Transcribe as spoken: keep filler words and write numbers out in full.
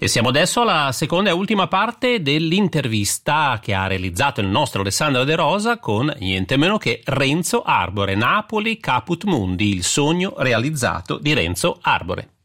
E siamo adesso alla seconda e ultima parte dell'intervista che ha realizzato il nostro Alessandro De Rosa con niente meno che Renzo Arbore. Napoli Caput Mundi, il sogno realizzato di Renzo Arbore.